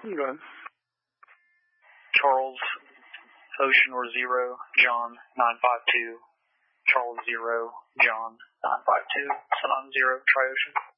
Okay. Charles, Ocean or 0, John 952. Charles 0, John 952. Sun 0, Triocean.